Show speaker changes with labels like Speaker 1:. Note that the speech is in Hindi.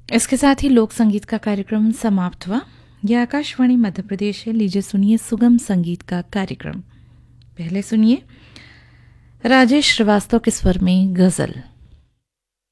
Speaker 1: इसके साथ ही लोक संगीत का कार्यक्रम समाप्त हुआ। यह आकाशवाणी मध्य प्रदेश है। लीजिए सुनिए सुगम संगीत का कार्यक्रम। पहले सुनिए राजेश श्रीवास्तव के स्वर में गजल।